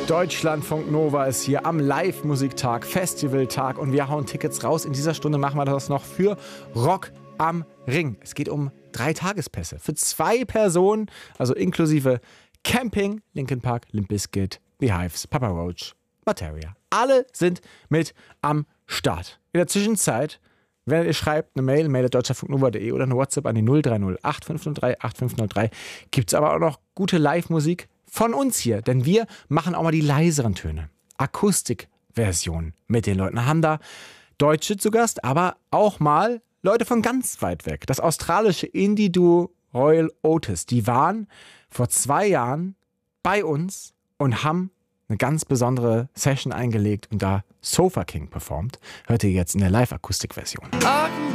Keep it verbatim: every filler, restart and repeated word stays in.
Deutschlandfunk Nova ist hier am Live-Musiktag, Festivaltag und wir hauen Tickets raus. In dieser Stunde machen wir das noch für Rock am Ring. Es geht um drei Tagespässe für zwei Personen, also inklusive Camping, Linkin Park, Limp Bizkit, The Hives, Papa Roach, Materia. Alle sind mit am Start. In der Zwischenzeit, wenn ihr schreibt, eine Mail, mail at deutschlandfunknova punkt de oder eine WhatsApp an die null drei null acht fünf null drei acht fünf null drei, gibt es aber auch noch gute Live-Musik von uns hier, denn wir machen auch mal die leiseren Töne. Akustikversion mit den Leuten. Haben da Deutsche zu Gast, aber auch mal Leute von ganz weit weg. Das australische Indie-Duo Royal Otis, die waren vor zwei Jahren bei uns und haben eine ganz besondere Session eingelegt und da Sofa King performt. Hört ihr jetzt in der Live-Akustikversion.